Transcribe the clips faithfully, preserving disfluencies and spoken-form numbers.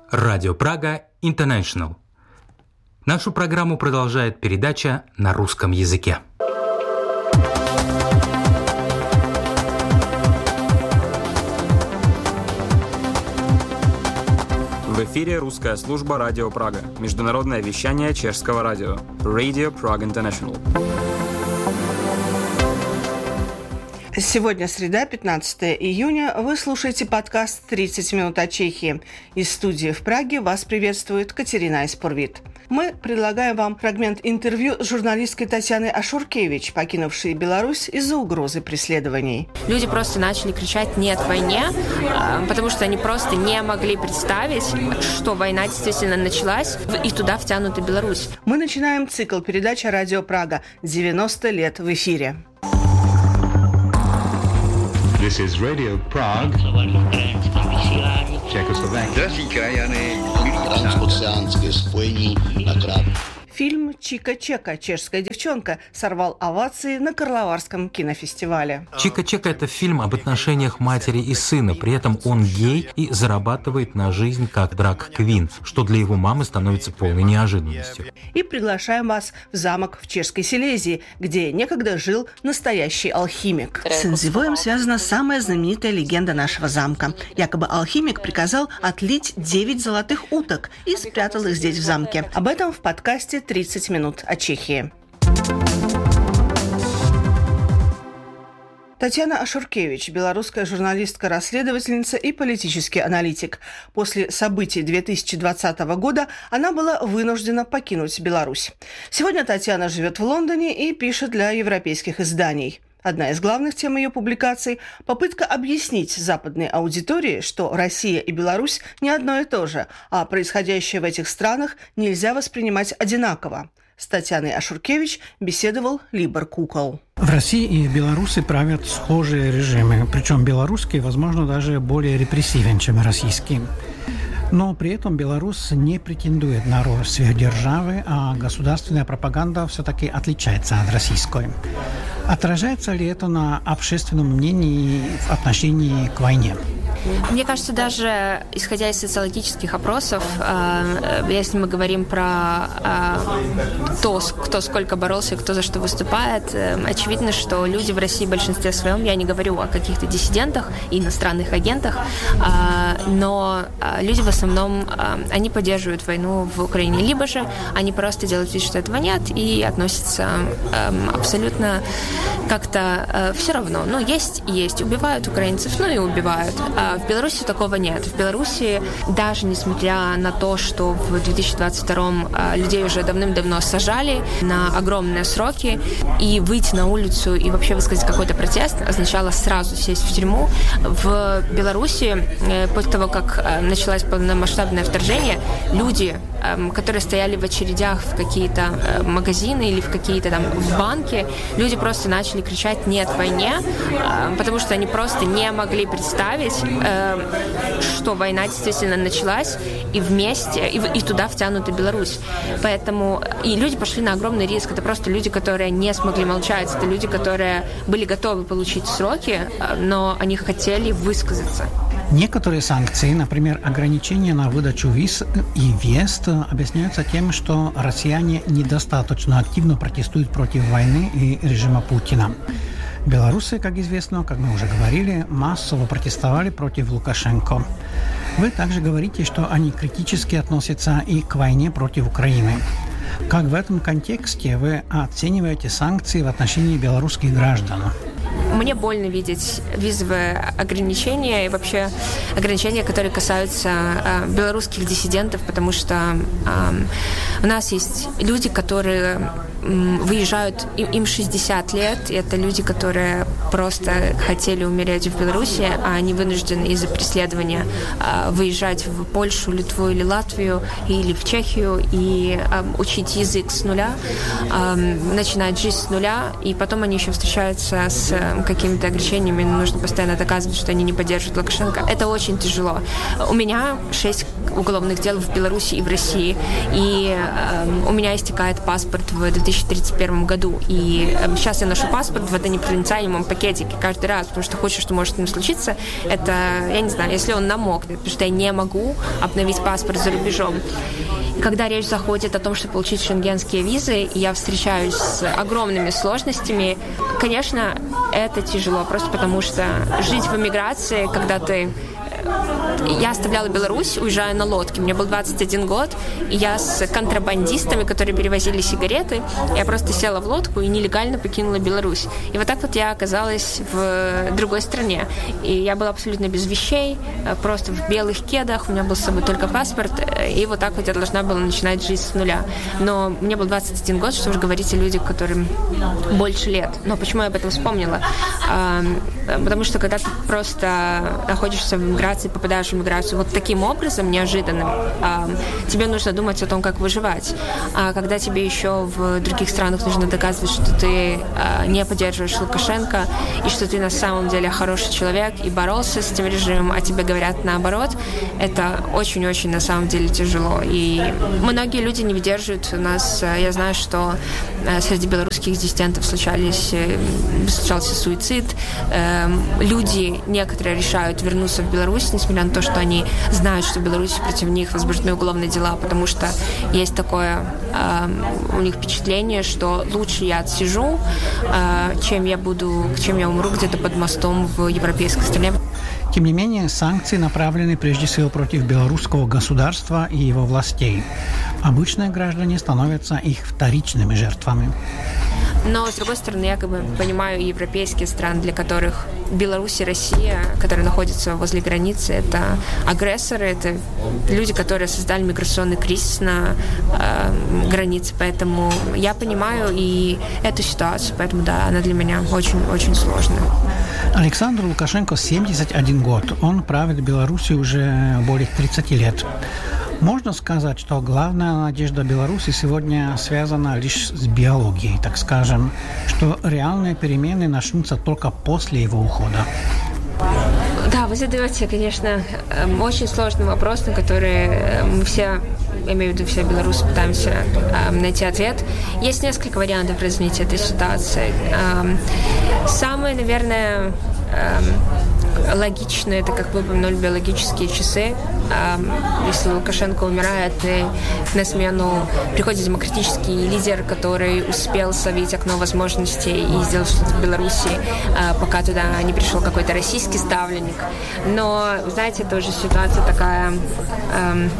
Радио Прага International. Нашу программу продолжает передача на русском языке. В эфире русская служба Радио Прага. Международное вещание чешского радио. Radio Prague International. Сегодня среда, пятнадцатое июня. Вы слушаете подкаст «тридцать минут о Чехии». Из студии в Праге вас приветствует Катерина Испурвит. Мы предлагаем вам фрагмент интервью с журналисткой Татьяной Ашуркевич, покинувшей Беларусь из-за угрозы преследований. Люди просто начали кричать «нет войне», потому что они просто не могли представить, что война действительно началась, и туда втянута Беларусь. Мы начинаем цикл передач «Радио Прага. девяносто лет в эфире». This is Radio Prague, Czechoslovakia. Transoceánské spojení na krátkou. Фильм «Чика-Чека. Чешская девчонка» сорвал овации на Карловарском кинофестивале. «Чика-Чека» — это фильм об отношениях матери и сына. При этом он гей и зарабатывает на жизнь как драг-квин, что для его мамы становится полной неожиданностью. И приглашаем вас в замок в Чешской Силезии, где некогда жил настоящий алхимик. С Инзивоем связана самая знаменитая легенда нашего замка. Якобы алхимик приказал отлить девять золотых уток и спрятал их здесь в замке. Об этом в подкасте «тридцать минут о Чехии». Татьяна Ашуркевич, белорусская журналистка-расследовательница и политический аналитик. После событий две тысячи двадцатого года она была вынуждена покинуть Беларусь. Сегодня Татьяна живет в Лондоне и пишет для европейских изданий. Одна из главных тем ее публикаций – попытка объяснить западной аудитории, что Россия и Беларусь не одно и то же, а происходящее в этих странах нельзя воспринимать одинаково. С Татьяной Ашуркевич беседовал Либор Кукол. В России и в Беларуси правят схожие режимы, причем белорусский, возможно, даже более репрессивен, чем российский. Но при этом Беларусь не претендует на роль сверхдержавы, а государственная пропаганда все-таки отличается от российской. Отражается ли это на общественном мнении в отношении к войне? Мне кажется, даже исходя из социологических опросов, э, если мы говорим про э, то, кто сколько боролся, кто за что выступает, э, очевидно, что люди в России в большинстве своем, я не говорю о каких-то диссидентах и иностранных агентах, э, но э, люди в основном, э, они поддерживают войну в Украине, либо же они просто делают вид, что этого нет, и относятся э, абсолютно как-то э, все равно. Ну, есть и есть. Убивают украинцев, ну и убивают. В Беларуси такого нет. В Беларуси, даже несмотря на то, что в две тысячи двадцать втором людей уже давным-давно сажали на огромные сроки, и выйти на улицу и вообще высказать какой-то протест означало сразу сесть в тюрьму. В Беларуси, после того, как началось полномасштабное вторжение, люди, которые стояли в очередях в какие-то магазины или в какие-то там в банки, люди просто начали кричать «нет войне», потому что они просто не могли представить, что война действительно началась, и вместе, и, и туда втянута Беларусь. Поэтому и люди пошли на огромный риск. Это просто люди, которые не смогли молчать. Это люди, которые были готовы получить сроки, но они хотели высказаться. Некоторые санкции, например, ограничения на выдачу виз и въезд, объясняются тем, что россияне недостаточно активно протестуют против войны и режима Путина. Белорусы, как известно, как мы уже говорили, массово протестовали против Лукашенко. Вы также говорите, что они критически относятся и к войне против Украины. Как в этом контексте вы оцениваете санкции в отношении белорусских граждан? Мне больно видеть визовые ограничения и вообще ограничения, которые касаются э, белорусских диссидентов, потому что э, у нас есть люди, которые э, выезжают, им, им шестьдесят лет, и это люди, которые просто хотели умереть в Беларуси, а они вынуждены из-за преследования э, выезжать в Польшу, Литву или Латвию, или в Чехию и э, учить язык с нуля, э, начинать жизнь с нуля, и потом они еще встречаются с какими-то ограничениями, нужно постоянно доказывать, что они не поддерживают Лукашенко. Это очень тяжело. У меня шесть уголовных дел в Беларуси и в России, и э, у меня истекает паспорт в две тысячи тысячи тридцать первом году. И сейчас я ношу паспорт в водонепроницаемом пакетике каждый раз, потому что худшее, что может с ним случиться, это, я не знаю, если он намокнет, потому что я не могу обновить паспорт за рубежом. И когда речь заходит о том, чтобы получить шенгенские визы, и я встречаюсь с огромными сложностями, конечно, это тяжело, просто потому что жить в эмиграции, когда ты... Я оставляла Беларусь, уезжая на лодке. Мне был двадцать один год, и я с контрабандистами, которые перевозили сигареты, я просто села в лодку и нелегально покинула Беларусь. И вот так вот я оказалась в другой стране. И я была абсолютно без вещей, просто в белых кедах, у меня был с собой только паспорт, и вот так вот я должна была начинать жизнь с нуля. Но мне был двадцать один год, что уж говорить о людях, которым больше лет. Но почему я об этом вспомнила? Потому что когда ты просто находишься в эмиграции, попадаешь в эмиграцию вот таким образом, неожиданным, э, тебе нужно думать о том, как выживать. А когда тебе еще в других странах нужно доказывать, что ты э, не поддерживаешь Лукашенко, и что ты на самом деле хороший человек и боролся с этим режимом, а тебе говорят наоборот, это очень-очень на самом деле тяжело. И многие люди не выдерживают. У нас, э, я знаю, что э, среди белорусских диссидентов случались, э, случался суицид. Э, люди, некоторые решают вернуться в Беларусь, несмотря на то, что они знают, что в Беларуси против них возбуждены уголовные дела, потому что есть такое э, у них впечатление, что лучше я отсижу, э, чем я буду, чем я умру где-то под мостом в европейской стране. Тем не менее, санкции направлены прежде всего против белорусского государства и его властей. Обычные граждане становятся их вторичными жертвами. Но, с другой стороны, я как бы понимаю европейские страны, для которых Беларусь и Россия, которые находятся возле границы, это агрессоры, это люди, которые создали миграционный кризис на э, границе. Поэтому я понимаю и эту ситуацию, поэтому, да, она для меня очень-очень сложная. Александр Лукашенко семьдесят один год. Он правит Беларусью уже более тридцати лет. Можно сказать, что главная надежда Беларуси сегодня связана лишь с биологией, так скажем, что реальные перемены начнутся только после его ухода. Да, вы задаете, конечно, очень сложный вопрос, на который мы все, я имею в виду все белорусы, пытаемся найти ответ. Есть несколько вариантов развития этой ситуации. Самый, наверное, логично, это, как вы упомянули, биологические часы. Если Лукашенко умирает, и на смену приходит демократический лидер, который успел словить окно возможностей и сделать что-то в Беларуси, пока туда не пришел какой-то российский ставленник. Но, знаете, тоже ситуация такая э,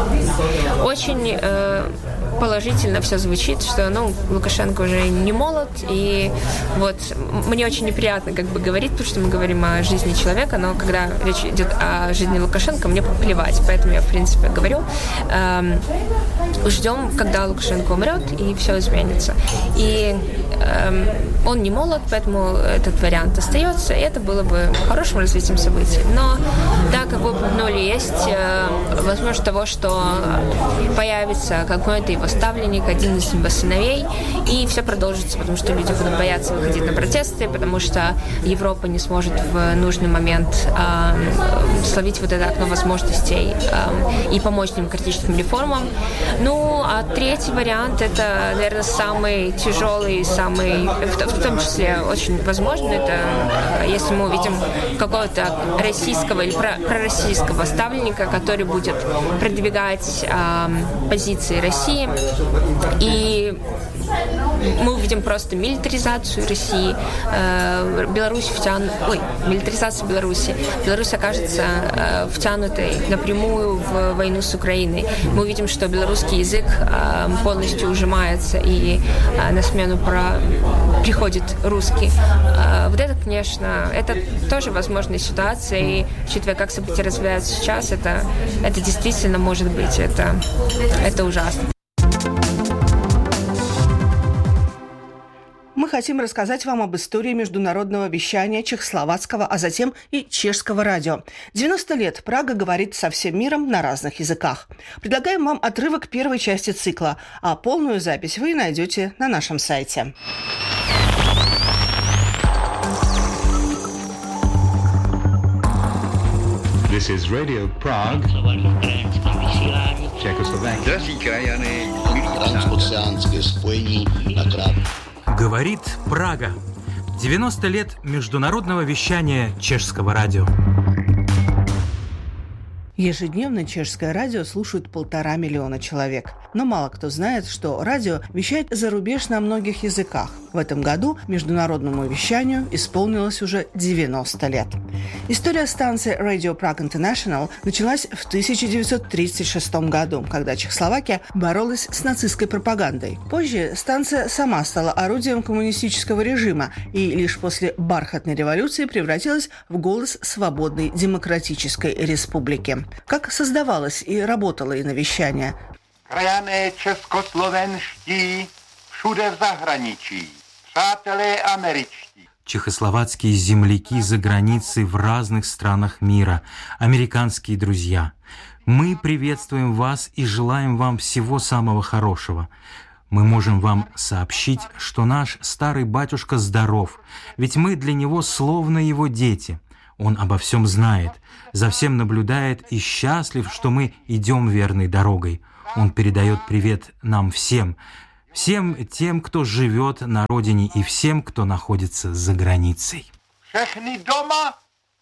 очень э, положительно все звучит, что, ну, Лукашенко уже не молод, и вот мне очень неприятно как бы говорить, потому что мы говорим о жизни человека, но когда речь идет о жизни Лукашенко, мне плевать, поэтому я, в принципе, говорю, эм, ждем, когда Лукашенко умрет, и все изменится. И эм, он не молод, поэтому этот вариант остается, и это было бы хорошим развитием событий. Но, да, как вы упомянули, есть э, возможность того, что появится какой-то его ставленник, один из его сыновей, и все продолжится, потому что люди будут бояться выходить на протесты, потому что Европа не сможет в нужный момент э, словить вот это окно возможностей э, и помочь демократическим реформам. Ну, а третий вариант, это, наверное, самый тяжелый, самый, в, в том числе очень возможно, это если мы увидим какого-то российского или про, пророссийского ставленника, который будет продвигать э, позиции России, и мы увидим просто милитаризацию России, э, Беларусь втян... Ой, милитаризацию Беларуси. Беларусь окажется э, втянутой напрямую в войну с Украиной. Мы увидим, что белорусский язык э, полностью ужимается, и э, на смену про... приходит русский. Э, вот это, конечно, это тоже возможная ситуация, и учитывая, как события развиваются сейчас, это, это действительно может быть, это, это ужасно. Мы хотим рассказать вам об истории международного вещания чехословацкого, а затем и чешского радио. девяносто лет Прага говорит со всем миром на разных языках. Предлагаем вам отрывок первой части цикла, а полную запись вы найдете на нашем сайте. This is Radio Prague, Czechoslovakia. Drazí krajany, transoceánské spojení na krátko. Говорит Прага. девяносто лет международного вещания чешского радио. Ежедневно чешское радио слушают полтора миллиона человек. Но мало кто знает, что радио вещает за рубеж на многих языках. В этом году международному вещанию исполнилось уже девяносто лет. История станции Radio Prague International началась в тысяча девятьсот тридцать шестом году, когда Чехословакия боролась с нацистской пропагандой. Позже станция сама стала орудием коммунистического режима и лишь после бархатной революции превратилась в голос свободной демократической республики. Как создавалось и работало иновещание? Krajané českoslovenští všude v zahraničí, přátelé američtí. Чехословацкие земляки за границей в разных странах мира, американские друзья. Мы приветствуем вас и желаем вам всего самого хорошего. Мы можем вам сообщить, что наш старый батюшка здоров, ведь мы для него словно его дети. Он обо всем знает, за всем наблюдает и счастлив, что мы идем верной дорогой. Он передает привет нам всем, всем тем, кто живет на родине, и всем, кто находится за границей. Všechny doma,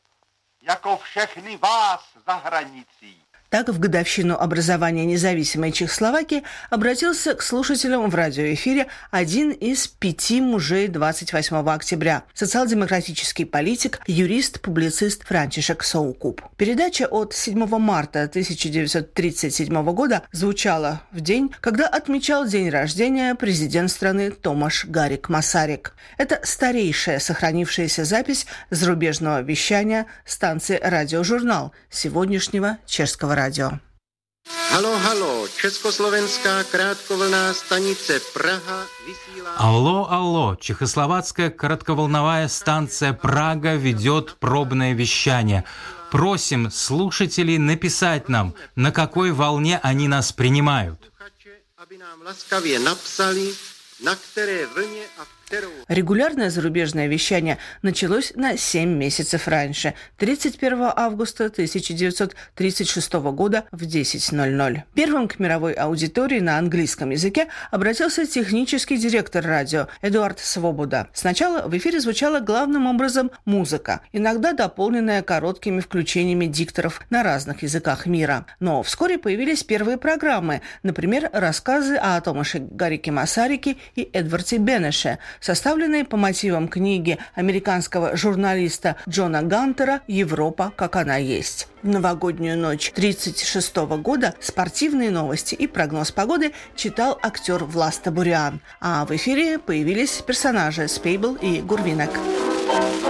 jako všechny vás za hranicí. Так, в годовщину образования независимой Чехословакии обратился к слушателям в радиоэфире один из пяти мужей двадцать восьмого октября – социал-демократический политик, юрист, публицист Франчишек Соукуб. Передача от седьмого марта тысяча девятьсот тридцать седьмого года звучала в день, когда отмечал день рождения президент страны Томаш Гарик Масарик. Это старейшая сохранившаяся запись зарубежного вещания станции «Радиожурнал» сегодняшнего чешского радио. Halo, halo, československá krátkovlná stanice Praha vysílá... Алло, алло, чехословацкая коротковолновая станция Прага ведет пробное вещание. Просим слушателей написать нам, на какой волне они нас принимают. Aby nám laskavě napsali, na které vlně a v kterou... Регулярное зарубежное вещание началось на семь месяцев раньше, тридцать первого августа тысяча девятьсот тридцать шестого года в десять ноль ноль. Первым к мировой аудитории на английском языке обратился технический директор радио Эдуард Свобода. Сначала в эфире звучала главным образом музыка, иногда дополненная короткими включениями дикторов на разных языках мира. Но вскоре появились первые программы, например, рассказы о Томаше Гарике Масарике и Эдварде Бенеше, составленные по мотивам книги американского журналиста Джона Гантера «Европа, как она есть». В новогоднюю ночь тридцать шестого года спортивные новости и прогноз погоды читал актер Влас Табурян, а в эфире появились персонажи Спейбл и Гурвинек.